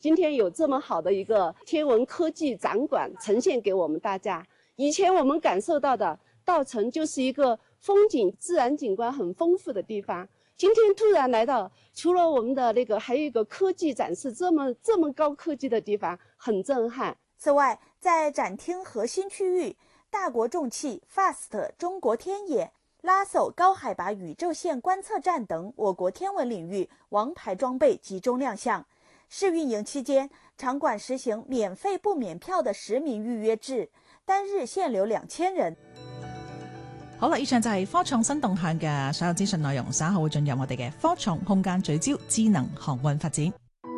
今天有这么好的一个天文科技展馆呈现给我们大家。以前我们感受到的稻城就是一个风景自然景观很丰富的地方，今天突然来到，除了我们的那个，还有一个科技展示这么高科技的地方，很震撼。 此外，在展厅核心区域，大国重器 FAST 中国天野、拉索高海拔宇宙线观测站等我国天文领域王牌装备集中亮相。试运营期間，場館實行免費不免票的實名預約制，單日限流2000人。 好啦，以上就係科創新動向嘅所有資訊內容，稍後會進入我哋嘅科創空間聚焦智能航運發展。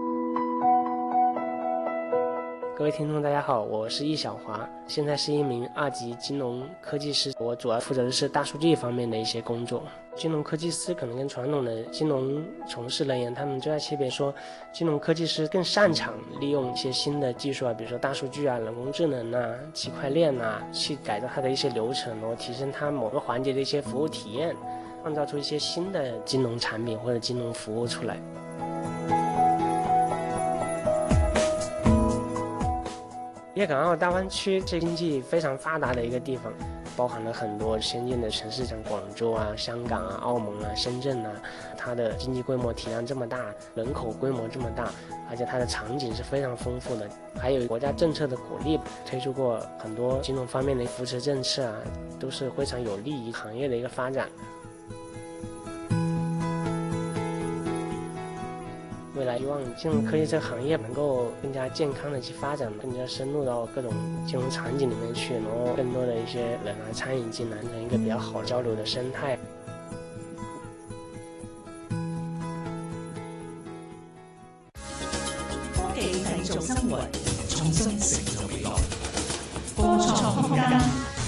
各位听众大家好，我是易小华，现在是一名2级金融科技师，我主要负责的是大数据方面的一些工作。金融科技师可能跟传统的金融从事人员他们最大区别说，金融科技师更擅长利用一些新的技术啊，比如说大数据啊、人工智能啊、区块链啊，去改造它的一些流程，然后提升它某个环节的一些服务体验，创造出一些新的金融产品或者金融服务出来。粤港澳大湾区是经济非常发达的一个地方，包含了很多先进的城市，像广州啊、香港啊、澳门啊、深圳啊，它的经济规模体量这么大，人口规模这么大，而且它的场景是非常丰富的，还有国家政策的鼓励，推出过很多金融方面的扶持政策啊，都是非常有利于行业的一个发展。未来希望金融科技这个行业能够更加健康的去发展，更加深入到各种金融场景里面去，然后更多的一些人来参与进来，成一个比较好交流的生態。 科技製造生活，創新成就未來。科創空間。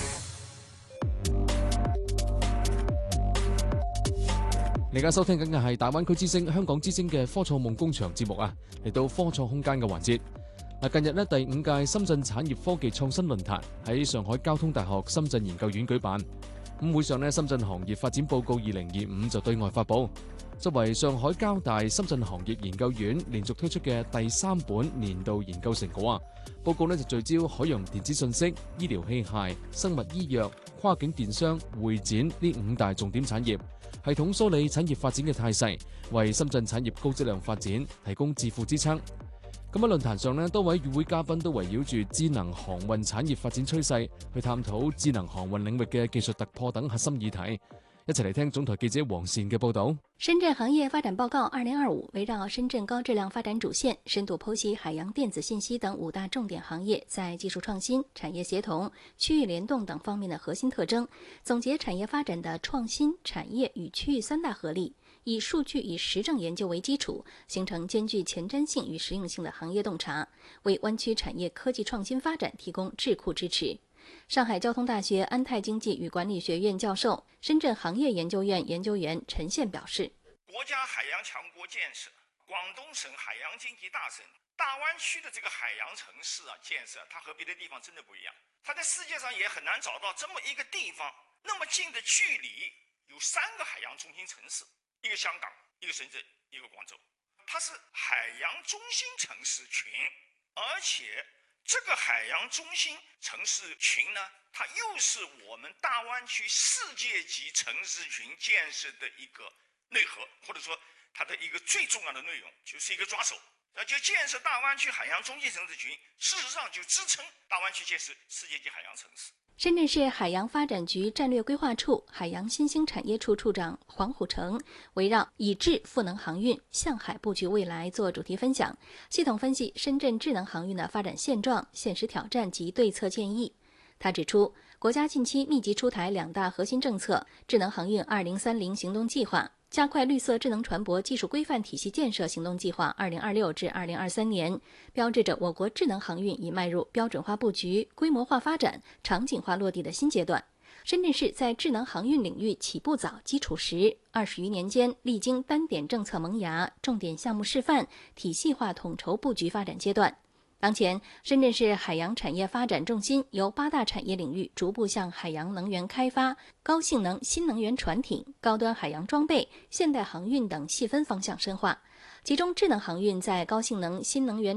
你而家收聽緊嘅係大灣區之聲、香港之聲嘅科創夢工場節目啊，嚟到科創空間嘅環節。近日第5屆深圳產業科技創新論壇喺上海交通大學深圳研究院舉辦。會上深圳行業發展報告2025就對外發布。作為上海交大深圳行業研究院連續推出嘅第3本年度研究成果啊，報告就聚焦海洋電子信息、醫療器械、生物醫藥、跨境電商、會展呢5大重點產業，系統梳理產業發展嘅態勢，為深圳產業高質量發展提供致富支撐。咁喺論壇上多位與會嘉賓都圍繞住智能航運產業發展趨勢，去探討智能航運領域嘅技術突破等核心議題。一齊嚟聽總台記者黃善嘅報導。 深圳行業發展報告2025圍繞深圳高質量發展主線，深度剖析海洋電子信息等5大重點行業在技術創新、產業協同、區域聯動等方面的核心特徵，總結產業發展的創新、產業與區域3大合力，以數據與實證研究為基礎，形成兼具前瞻性與實用性的行業洞察，為灣區產業科技創新發展提供智庫支持。上海交通大學安泰經濟與管理學院教授、深圳行業研究院研究員陳憲表示， 國家海洋強國建設，廣東省海洋經濟大省，大灣區的這個海洋城市建設，它和別的地方真的不一樣，它在世界上也很難找到這麼一個地方，那麼近的距離，有3個海洋中心城市，一個香港，一個深圳，一個廣州，它是海洋中心城市群，而且這個海洋中心城市群呢，它又是我們大灣區世界級城市群建設的一個內核，或者說它的一個最重要的內容，就是一個抓手。就建設大灣區海洋中心城市群，事實上就支撐大灣區建設世界級海洋城市。 深圳市海洋發展局戰略規劃處海洋新興產業處處長黃虎成圍繞以智賦能航運向海布局未來做主題分享，系統分析深圳智能航運的發展現狀、現實挑戰及對策建議。他指出，國家近期密集出台2大核心政策：智能航運2030行動計劃、加快綠色智能船舶技術規範體系建設行動計劃2026至2023年，標誌着我國智能航運已邁入標準化佈局、規模化發展、場景化落地的新階段。深圳市在智能航運領域起步早、基礎實，20餘年間歷經單點政策萌芽、重點項目示範、體系化統籌佈局發展階段。當前，深圳市海洋產業發展重心由8大產業領域逐步向海洋能源開發、高性能新能源船艇、高端海洋裝備、現代航運等細分方向深化。其中，智能航運在高性能新能源